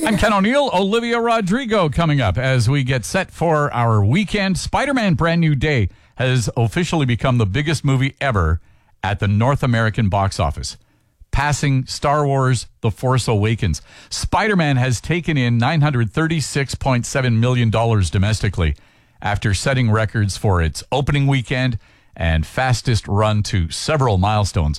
I'm Ken O'Neill. Olivia Rodrigo coming up as we get set for our weekend. Spider-Man Brand New Day has officially become the biggest movie ever at the North American box office, passing Star Wars The Force Awakens. Spider-Man has taken in $936.7 million domestically after setting records for its opening weekend and fastest run to several milestones.